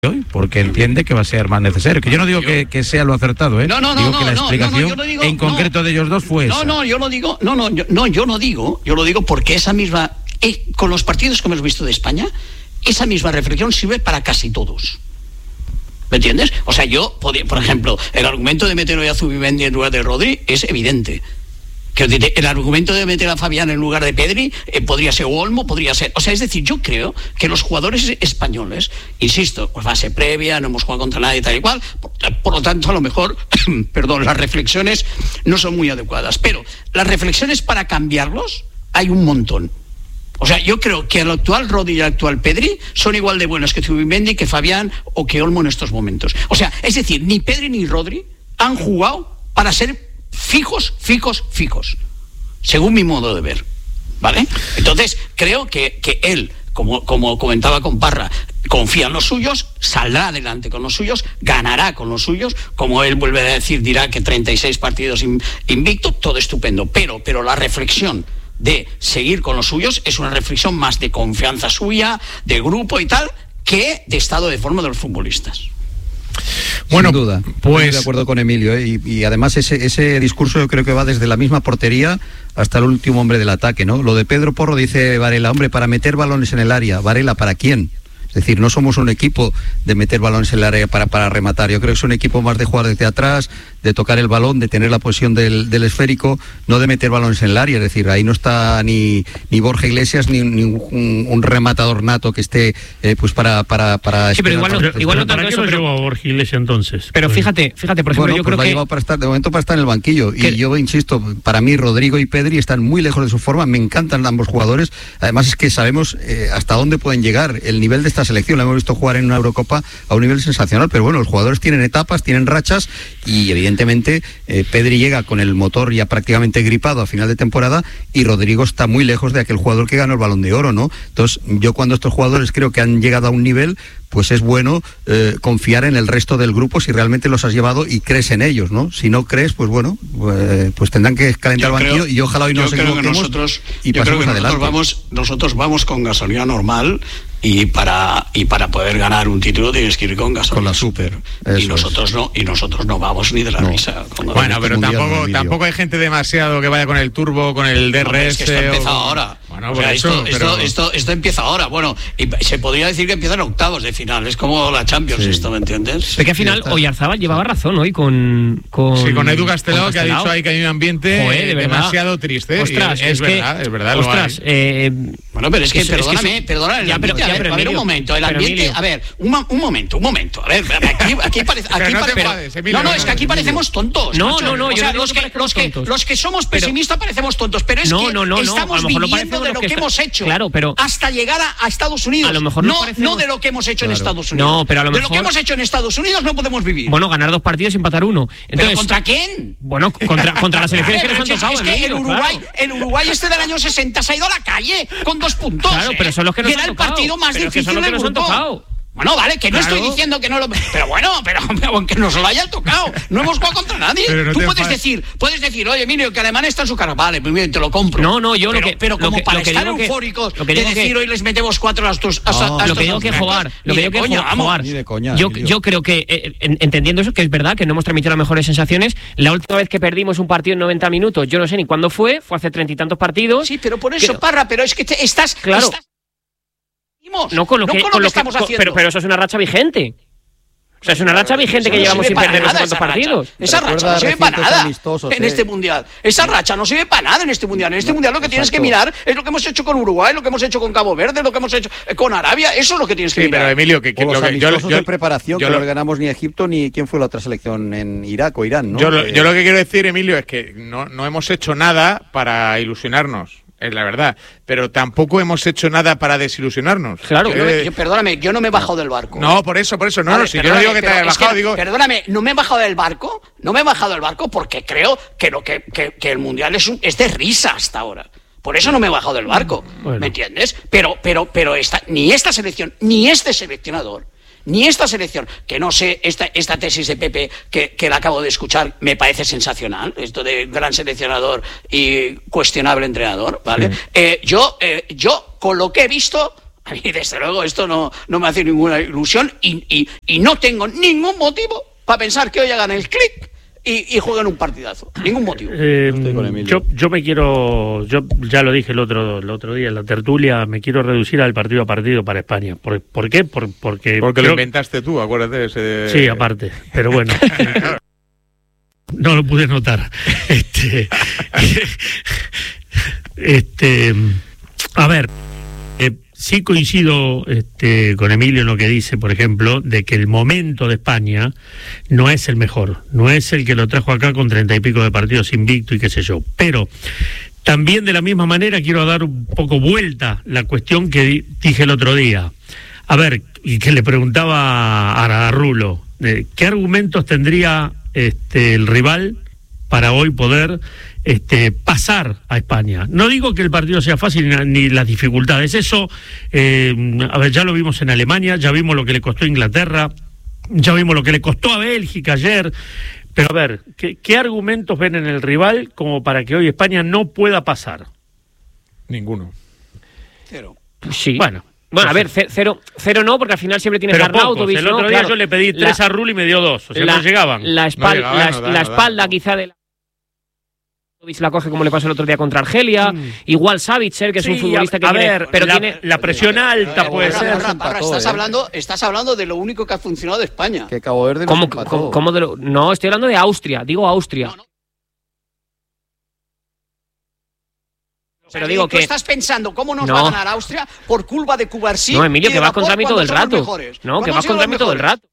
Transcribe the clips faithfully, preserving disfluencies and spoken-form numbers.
hoy, porque entiende que va a ser más necesario. Que yo no digo que, que sea lo acertado, ¿eh? No, no, no, digo que la no, explicación no, no, no, digo, en concreto no, de ellos dos fue no, esa. No, no, yo lo digo, no, no, yo, no, yo no digo, yo lo digo porque esa misma, eh, con los partidos que hemos visto de España, esa misma reflexión sirve para casi todos. ¿Me entiendes? O sea, yo, por ejemplo, el argumento de meter hoy a Zubimendi en lugar de Rodri es evidente. Que el argumento de meter a Fabián en lugar de Pedri eh, podría ser Olmo, podría ser... O sea, es decir, yo creo que los jugadores españoles, insisto, pues fase previa, no hemos jugado contra nadie tal y cual, por, por lo tanto, a lo mejor, perdón, las reflexiones no son muy adecuadas, pero las reflexiones para cambiarlos hay un montón. O sea, yo creo que el actual Rodri y el actual Pedri son igual de buenos que Zubimendi, que Fabián o que Olmo en estos momentos. O sea, es decir, ni Pedri ni Rodri han jugado para ser fijos, fijos, fijos, según mi modo de ver, ¿vale? Entonces, creo que, que él, como, como comentaba con Parra, confía en los suyos, saldrá adelante con los suyos, ganará con los suyos, como él vuelve a decir, dirá que treinta y seis partidos invicto, todo estupendo, pero, pero la reflexión de seguir con los suyos es una reflexión más de confianza suya, de grupo y tal, que de estado de forma de los futbolistas. Bueno, sin duda, pues estoy de acuerdo con Emilio, ¿eh? y, y además ese, ese discurso yo creo que va desde la misma portería hasta el último hombre del ataque, ¿no? Lo de Pedro Porro, dice Varela, hombre, para meter balones en el área. Varela, ¿para quién? Es decir, no somos un equipo de meter balones en el área para, para rematar. Yo creo que es un equipo más de jugar desde atrás, de tocar el balón, de tener la posición del, del esférico, no de meter balones en el área. Es decir, ahí no está ni, ni Borja Iglesias ni, ni un, un rematador nato que esté eh, pues para para para. Sí, pero igual no, pero, igual pero no ¿para qué lo llevó a Borja Iglesias entonces? Pero pues, fíjate, fíjate, por ejemplo, bueno, yo pues creo va que llevado para estar de momento para estar en el banquillo. que... Y yo insisto, para mí Rodrigo y Pedri están muy lejos de su forma. Me encantan ambos jugadores. Además es que sabemos eh, hasta dónde pueden llegar. El nivel de esta selección la hemos visto jugar en una Eurocopa a un nivel sensacional, pero bueno, los jugadores tienen etapas, tienen rachas y evidentemente eh, Pedri llega con el motor ya prácticamente gripado a final de temporada y Rodrigo está muy lejos de aquel jugador que ganó el Balón de Oro, ¿no? Entonces yo cuando estos jugadores creo que han llegado a un nivel, pues es bueno eh, confiar en el resto del grupo si realmente los has llevado y crees en ellos, ¿no? Si no crees, pues bueno, eh, pues tendrán que calentar el banquillo y ojalá hoy no nos equivoquemos nosotros, y yo creo que adelante. nosotros vamos, nosotros vamos con gasolina normal y para y para poder ganar un título tienes que ir con gasolina con la super. Y nosotros es. no y nosotros no vamos ni de la no. risa. Bueno, pero tampoco no, tampoco hay gente demasiado que vaya con el turbo, con el D R S. No, es que esto empieza o... ahora. Bueno, o sea, eso, esto, pero... esto, esto, esto empieza ahora. Bueno, y se podría decir que empiezan octavos de final. Es como la Champions, sí. Esto, ¿me entiendes? Pero que al final Oyarzabal llevaba razón hoy con, con sí, con Edu Castelao, con que ha dicho ahí que hay un ambiente Joder, de demasiado triste. Ostras, es, es verdad, que, es verdad, ostras, lo hay. Eh, bueno, pero es que, es que perdóname, es que perdóname, ya, pero, ambiente, ya, a ver, pero, a ver, Emilio, un momento, el ambiente, Emilio. a ver, un, un momento, un momento, a ver, aquí, aquí parece, aquí no, pare, te enfades, Emilio, no, no, no, es que aquí parecemos tontos. No, macho. no, no, o yo sea, no los digo que, que los que, tontos. los que somos pesimistas pero, parecemos tontos, pero es no, que no, no, estamos no, viviendo de de lo que está... hemos hecho, claro, pero hasta llegar a, a Estados Unidos. A lo mejor no, parecemos... no de lo que hemos hecho claro. en Estados Unidos. No, pero a lo mejor... de lo que hemos hecho en Estados Unidos no podemos vivir. Bueno, ganar dos partidos y empatar uno. Entonces, ¿pero contra quién? Bueno, contra, contra las selecciones que nos han tocado. Es que Emilio, el Uruguay, claro. el Uruguay este del año sesenta se ha ido a la calle con dos puntos. Claro, ¿eh? pero son los que nos y han era tocado. el partido más pero difícil que son los que del nos han grupo. tocado. Bueno, vale, que no claro. estoy diciendo que no lo... Pero bueno, pero, pero aunque nos lo hayan tocado, no hemos jugado contra nadie. No Tú puedes enfades. decir, puedes decir, oye, Emilio, que Alemania está en su cara. Vale, pues bien, te lo compro. No, no, yo pero, lo que... Pero como lo que, para lo que estar digo eufóricos que, lo que de digo decir, que, hoy les metemos cuatro a estos... A, no, a lo que digo que jugar, lo que digo que coña, jugar. Ni de coña, yo, Emilio. yo creo que, eh, entendiendo eso, que es verdad que no hemos transmitido las mejores sensaciones, la última vez que perdimos un partido en noventa minutos, yo no sé ni cuándo fue, fue hace treinta y tantos partidos. Sí, pero por eso, que, Parra, pero es que te, estás... Claro. Estás, no con lo que, no con lo con que lo estamos que, haciendo. Pero, pero eso es una racha vigente. O sea, es una racha vigente que no llevamos sin perder no sé cuántos esa partidos. Racha. Esa racha no sirve para nada en este mundial. Esa racha no sirve para nada en este mundial. En este mundial lo que tienes que mirar es lo que hemos hecho con Uruguay, lo que hemos hecho con Cabo Verde, lo que hemos hecho con Arabia. Eso es lo que tienes que sí, mirar. Pero Emilio, que, que o los lo que yo, amistosos yo, de preparación yo que lo, no ganamos ni Egipto ni quién fue la otra selección en Irak o Irán, ¿no? Yo lo, eh, yo lo que quiero decir, Emilio, es que no, no hemos hecho nada para ilusionarnos. Es la verdad, pero tampoco hemos hecho nada para desilusionarnos. Claro. Yo, no me, yo, perdóname, yo no me he bajado del barco. No, por eso, por eso, no, Vale, no, si yo no digo que te hayas bajado, que, digo... Perdóname, no me he bajado del barco, no me he bajado del barco porque creo que, lo que, que, que el Mundial es, un, es de risa hasta ahora. Por eso no me he bajado del barco, bueno. ¿Me entiendes? Pero, pero, pero esta, ni esta selección, ni este seleccionador, ni esta selección, que no sé, esta, esta tesis de Pepe que, que la acabo de escuchar me parece sensacional, esto de gran seleccionador y cuestionable entrenador, ¿vale? Sí. Eh, yo, eh, yo, con lo que he visto, A mí, desde luego, esto no, no me hace ninguna ilusión y, y, y no tengo ningún motivo para pensar que hoy hagan el clic y, y jueguen un partidazo. Ningún motivo. Eh, yo, yo me quiero, yo ya lo dije el otro, el otro día en la tertulia, me quiero reducir al partido a partido para España. ¿Por, ¿por qué? Por, porque porque creo, lo inventaste tú, acuérdate. Ese... Sí, aparte, pero bueno. No lo pude notar. Este, este, a ver, eh, sí coincido este, con Emilio en lo que dice, por ejemplo, de que el momento de España no es el mejor, no es el que lo trajo acá con treinta y pico de partidos invicto y qué sé yo, pero también de la misma manera quiero dar un poco vuelta la cuestión que di, dije el otro día. A ver, y que le preguntaba a, a Rulo, eh, ¿qué argumentos tendría este, el rival para hoy poder este, pasar a España? No digo que el partido sea fácil ni, ni las dificultades, eso, eh, a ver, ya lo vimos en Alemania, ya vimos lo que le costó a Inglaterra, ya vimos lo que le costó a Bélgica ayer, pero a ver, ¿qué, qué argumentos ven en el rival como para que hoy España no pueda pasar? Ninguno. Cero. Sí. Bueno. Bueno, a ver, cero, cero no, porque al final siempre tienes pero a Arnautovic, pocos. El otro ¿no? día Claro, yo le pedí tres la, a Rulo y me dio dos, o sea, la, no llegaban. La, espal, no llegaban, la, no da, la no espalda da. quizá de la... la coge como le pasó el otro día contra Argelia, mm. igual Savitzer, que es sí, un futbolista que a tiene, ver, pero la, tiene la presión alta puede Ahora, ser. ahora, ahora estás, hablando, estás hablando de lo único que ha funcionado de España. Que Cabo Verde ¿Cómo, ¿cómo, cómo de lo, no, estoy hablando de Austria, digo Austria. No, no. Pero digo tú que estás pensando cómo nos no. va a ganar Austria por culpa de Cubarsí. No, Emilio, que vas contra mí todo el rato. Mejores. No, que vas contra mí todo el rato.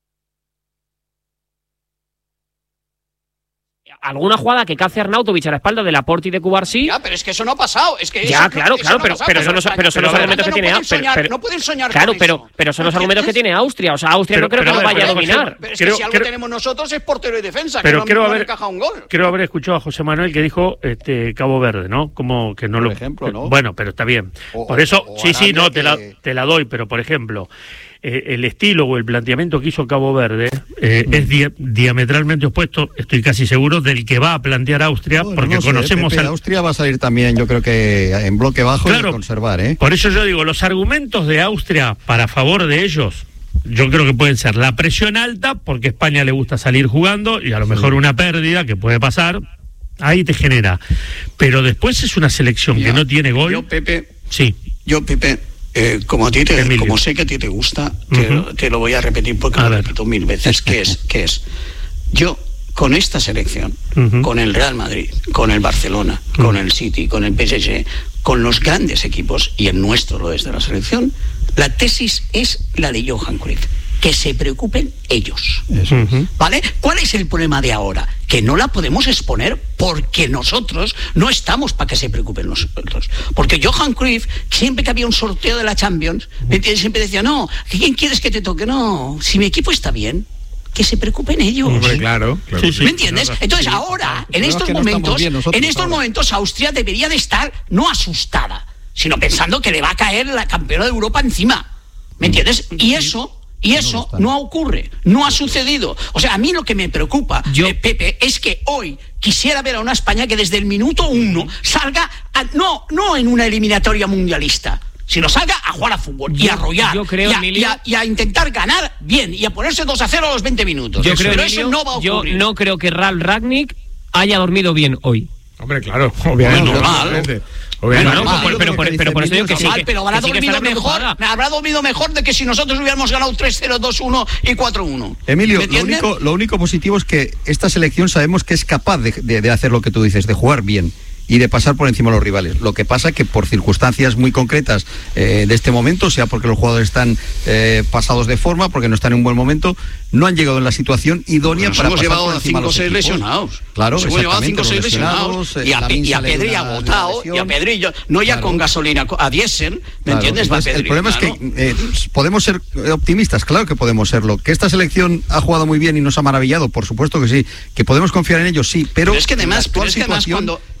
Alguna jugada que cace Arnautovic a la espalda de Laporte y de Cubarsí. Ya, pero es que eso no ha pasado. Es que ya, eso, claro, eso claro, no pero, pasado, pero son los, pero son los argumentos que tiene Austria. No pueden soñar Claro, con pero, eso. pero son los argumentos que tiene Austria. O sea, Austria pero, no creo pero, que lo vaya pero, a dominar. Pero es creo, que si algo creo, tenemos nosotros es portero y defensa, pero que no haber, encaja un gol. Quiero haber escuchado a José Manuel que dijo este Cabo Verde, ¿no? Como que no por lo. ejemplo, ¿no? Bueno, pero está bien. O, por eso, o, o sí, sí, no, que... te, la, te la doy, pero por ejemplo. Eh, el estilo o el planteamiento que hizo Cabo Verde eh, mm. es di diametralmente opuesto, estoy casi seguro, del que va a plantear Austria, bueno, porque no sé, conocemos... Pepe, al... Austria va a salir también, yo creo que en bloque bajo claro, y conservar, ¿eh? Por eso yo digo, los argumentos de Austria para favor de ellos, yo creo que pueden ser la presión alta, porque a España le gusta salir jugando, y a lo sí. mejor una pérdida que puede pasar, ahí te genera. Pero después es una selección Mira, que no tiene gol. Yo, Pepe... Sí. Yo, Pepe... Eh, como a ti te, como sé que a ti te gusta, te, uh-huh. te lo voy a repetir porque a lo ver. repito mil veces, que es, que es, yo con esta selección, uh-huh. con el Real Madrid, con el Barcelona, uh-huh. con el City, con el P S G, con los grandes equipos, y el nuestro lo es de la selección, la tesis es la de Johan Cruyff, que se preocupen ellos. Uh-huh. ¿Vale? ¿Cuál es el problema de ahora? Que no la podemos exponer porque nosotros no estamos para que se preocupen nosotros. Porque Johan Cruyff, siempre que había un sorteo de la Champions, siempre decía, no, ¿quién quieres que te toque? No, si mi equipo está bien, que se preocupen ellos. Hombre, claro, claro. Sí, sí. ¿Me entiendes? Entonces ahora, en estos momentos, en estos momentos Austria debería de estar no asustada, sino pensando que le va a caer la campeona de Europa encima. ¿Me entiendes? Y eso... Y eso no, no ocurre, no ha sucedido. O sea, a mí lo que me preocupa, Yo... eh, Pepe, es que hoy quisiera ver a una España que desde el minuto uno salga, a, no, no en una eliminatoria mundialista, sino salga a jugar a fútbol yo, y a arrollar, yo creo, y, a, Emilio... y, a, y a intentar ganar bien, y a ponerse dos a cero a los veinte minutos. Yo creo, Pero Emilio, eso no va a ocurrir. Yo no creo que Ralf Rangnick haya dormido bien hoy. Hombre, claro, obviamente. No, normal. Obviamente. No, no, pero, pero, pero, pero por eso digo que sí. Mal, pero habrá dormido mejor, habrá dormido mejor de que si nosotros hubiéramos ganado tres cero, dos uno y cuatro uno. Emilio, lo único, lo único positivo es que esta selección sabemos que es capaz de, de, de hacer lo que tú dices, de jugar bien y de pasar por encima de los rivales. Lo que pasa que por circunstancias muy concretas eh, de este momento, sea porque los jugadores están eh, pasados de forma, porque no están en un buen momento, no han llegado en la situación idónea para pasar por encima de los equipos. Hemos llevado a cinco o seis lesionados. Claro, hemos llevado a cinco o seis lesionados. Y a, y a Pedri ha votado, y a Pedri, no ya claro. con gasolina, a diésel, ¿me claro, entiendes? Entonces, Pedri, el problema claro. es que eh, podemos ser optimistas, claro que podemos serlo. Que esta selección ha jugado muy bien y nos ha maravillado, por supuesto que sí. Que podemos confiar en ellos, sí, pero, pero es que además, pero es que además cuando...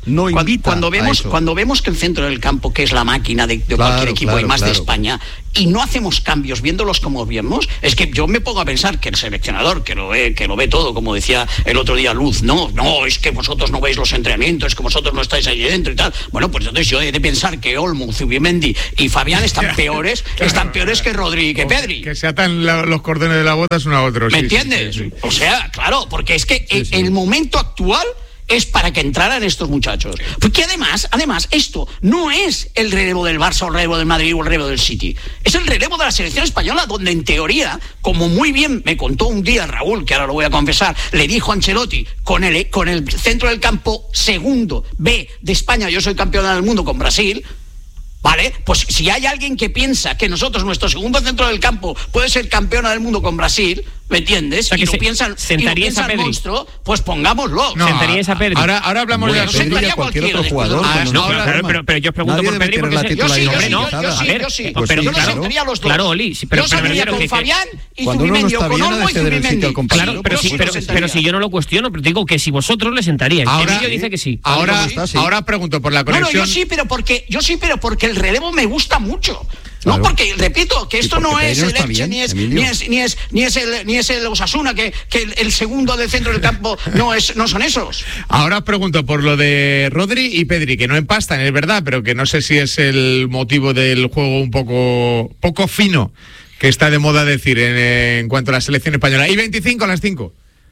no cuando, invita cuando vemos a eso. Cuando vemos que el centro del campo, que es la máquina de, de Claro, cualquier equipo claro, y más claro. de España, y no hacemos cambios viéndolos como vemos, es que yo me pongo a pensar que el seleccionador, que lo ve, que lo ve todo, como decía el otro día Luz, no, no, es que vosotros no veis los entrenamientos, es que vosotros no estáis ahí dentro y tal. Bueno, pues entonces yo he de pensar que Olmo, Zubimendi y Fabián están peores, Claro, están peores que Rodri y que O Pedri. Que se atan la- los cordones de la bota uno a otro. ¿Me sí, sí, entiendes? sí, sí. O sea, claro, porque es que el, el momento actual es para que entraran estos muchachos. Porque además, además, esto no es el relevo del Barça o el relevo del Madrid o el relevo del City. Es el relevo de la selección española, donde en teoría, como muy bien me contó un día Raúl, que ahora lo voy a confesar, le dijo a Ancelotti, con el, con el centro del campo segundo B de España, yo soy campeón del mundo con Brasil. ¿Vale? Pues si hay alguien que piensa que nosotros, nuestro segundo centro del campo, puede ser campeona del mundo con Brasil, ¿me entiendes? O sea, que y lo se- piensan, y lo sentaríais a piensan Pedri. monstruo, pues pongámoslo. No, Sentaríais a Pedri. Ahora, ahora hablamos Bueno, de Pedri asuntos. ya cualquier cualquiera, otro jugador. Ah, cuando no, no claro, se pero, forma. pero, pero yo os pregunto Nadie por debe Pedri tener porque la sé- Yo sí, yo titularidad sí, yo, garantizada. yo sí, A ver, yo sí. pues pero yo los claro, sentaría a los dos. claro, Oli, sí, pero- yo pero sentaría claro, con que- Fabián y Cuando uno no Zubimendi, o está con bien, ha de Olmo y ceder el sitio al Zubimendi. compañero. Claro, pero Yo sí, sí pero, los sentaría. pero si yo no lo cuestiono, pero digo que si vosotros le sentaríais. Ahora, Emilio dice que sí. ahora, Tal y como está, sí. ahora pregunto por la No, no, conexión. yo sí, pero porque yo sí, pero porque el relevo me gusta mucho. No, Claro. porque repito que esto porque no Pedri es no el está Elche, bien, ni es Emilio. ni es ni es ni es el ni es el Osasuna, que, que el, el segundo del centro del campo no es no son esos. Ahora os pregunto por lo de Rodri y Pedri, que no empastan, es verdad, pero que no sé si es el motivo del juego un poco, poco fino que está de moda decir en, en cuanto a la selección española. Y veinticinco a las cinco.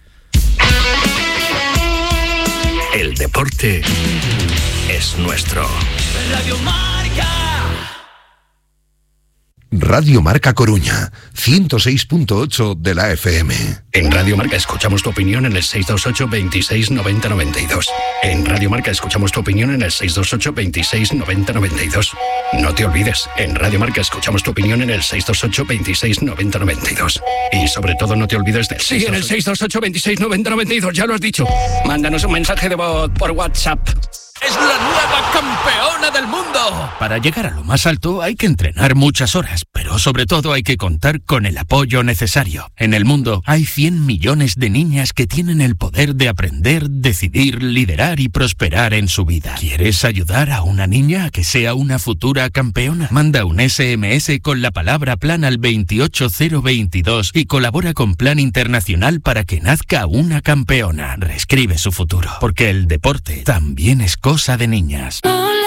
El deporte es nuestro. Radio Marca. Radio Marca Coruña, ciento seis punto ocho de la F M. En Radio Marca escuchamos tu opinión en el seis dos ocho, veintiséis, noventa, noventa y dos. En Radio Marca escuchamos tu opinión en el seis dos ocho, veintiséis, noventa, noventa y dos. No te olvides, en Radio Marca escuchamos tu opinión en el seis dos ocho, veintiséis, noventa, noventa y dos. Y sobre todo no te olvides del Sí, en el seis dos ocho, veintiséis, noventa, noventa y dos, ya lo has dicho. Mándanos un mensaje de voz por WhatsApp. Es la nueva campeona del mundo. Para llegar a lo más alto hay que entrenar muchas horas, pero sobre todo hay que contar con el apoyo necesario. En el mundo hay cien millones de niñas que tienen el poder de aprender, decidir, liderar y prosperar en su vida. ¿Quieres ayudar a una niña a que sea una futura campeona? Manda un ese eme ese con la palabra plan al veintiocho cero veintidós y colabora con Plan Internacional para que nazca una campeona. Reescribe su futuro, porque el deporte también es cosa de niñas.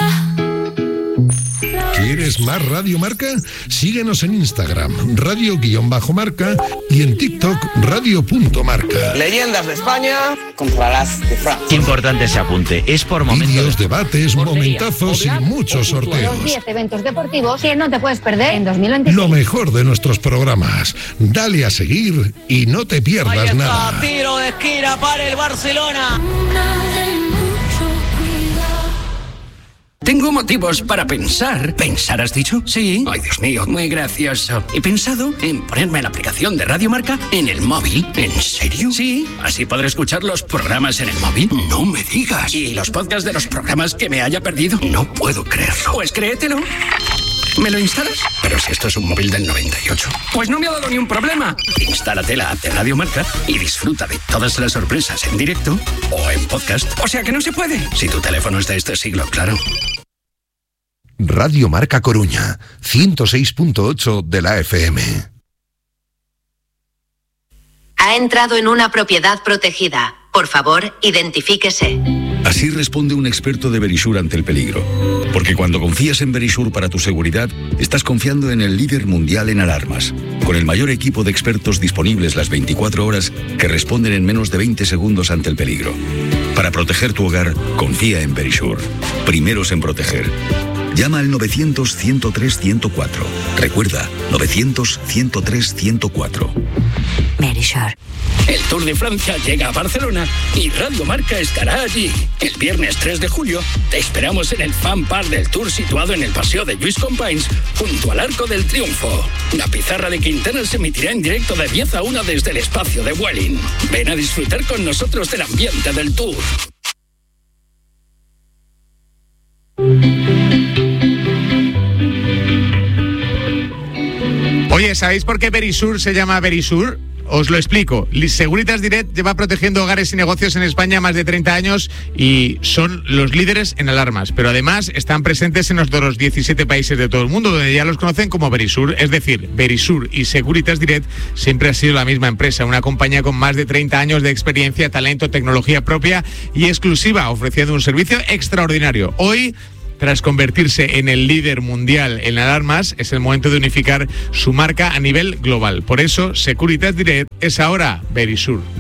¿Quieres más Radio Marca? Síguenos en Instagram, radio-marca y en TikTok, radio.marca. Leyendas de España contra las de Francia. Qué importante ese apunte. Es por momentos. Vídeos, debates, momentazos y muchos sorteos. Los diez eventos deportivos que no te puedes perder en dos mil veintiséis. Lo mejor de nuestros programas. Dale a seguir y no te pierdas nada. Tiro de esquina para el Barcelona. Tengo motivos para pensar. ¿Pensar has dicho? Sí. Ay, Dios mío, muy gracioso. He pensado en ponerme la aplicación de Radio Marca en el móvil. ¿En serio? Sí. Así podré escuchar los programas en el móvil. No me digas. ¿Y los podcasts de los programas que me haya perdido? No puedo creerlo. Pues créetelo. ¿Me lo instalas? Pero si esto es un móvil del noventa y ocho. Pues no me ha dado ni un problema. Instálate la app de Radio Marca y disfruta de todas las sorpresas en directo o en podcast. O sea que no se puede. Si tu teléfono es de este siglo, claro. Radio Marca Coruña, ciento seis punto ocho de la F M. Ha entrado en una propiedad protegida. Por favor, identifíquese. Así responde un experto de Verisur ante el peligro. Porque cuando confías en Verisur para tu seguridad, estás confiando en el líder mundial en alarmas, con el mayor equipo de expertos disponibles las veinticuatro horas que responden en menos de veinte segundos ante el peligro. Para proteger tu hogar, confía en Verisur. Primeros en proteger. Llama al novecientos, ciento tres, ciento cuatro. Recuerda, novecientos, ciento tres, ciento cuatro. Verisur. El Tour de Francia llega a Barcelona y Radio Marca estará allí. El viernes tres de julio te esperamos en el Fan Park del Tour situado en el Paseo de Lluís Companys, junto al Arco del Triunfo. La pizarra de Quintana se emitirá en directo de diez a una desde el espacio de Vueling. Ven a disfrutar con nosotros del ambiente del Tour. Oye, ¿sabéis por qué Verisur se llama Verisur? os lo explico. Securitas Direct lleva protegiendo hogares y negocios en España más de treinta años y son los líderes en alarmas, pero además están presentes en otros diecisiete países de todo el mundo, donde ya los conocen como Verisur. Es decir, Verisur y Securitas Direct siempre ha sido la misma empresa, una compañía con más de treinta años de experiencia, talento, tecnología propia y exclusiva, ofreciendo un servicio extraordinario. Hoy, tras convertirse en el líder mundial en alarmas, es el momento de unificar su marca a nivel global. Por eso, Securitas Direct es ahora Verisur.